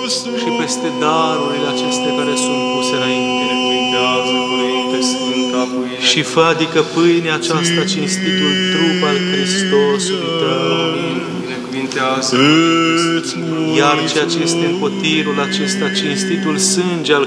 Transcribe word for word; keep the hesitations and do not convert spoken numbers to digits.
nostru și peste darurile acestea care sunt puse înainte. binecuvintează, Părinte Sfânt, capul Și fă adică pâinea aceasta cinstitul trup al Hristosului Tău. binecuvintează, Iar ceea ce este în potirul acesta cinstitul sânge al